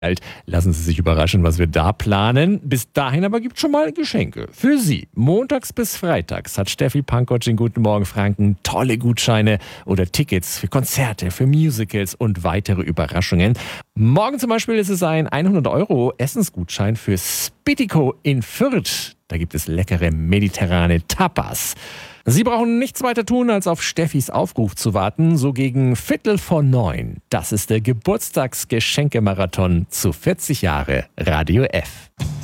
Lassen Sie sich überraschen, was wir da planen. Bis dahin aber gibt es schon mal Geschenke für Sie. Montags bis freitags hat Steffi Pankotsch in Guten Morgen Franken tolle Gutscheine oder Tickets für Konzerte, für Musicals und weitere Überraschungen. Morgen zum Beispiel ist es ein 100 € Essensgutschein für Spittico in Fürth. Da gibt es leckere mediterrane Tapas. Sie brauchen nichts weiter tun, als auf Steffis Aufruf zu warten, so gegen 8:45. Das ist der Geburtstagsgeschenkemarathon zu 40 Jahre Radio F.